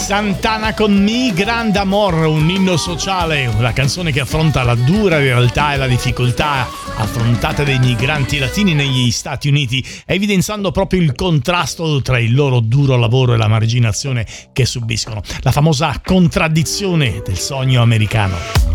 Santana con Mi Grand Amor, un inno sociale, una canzone che affronta la dura realtà e la difficoltà affrontata dai migranti latini negli Stati Uniti, evidenziando proprio il contrasto tra il loro duro lavoro e la marginazione che subiscono, la famosa contraddizione del sogno americano.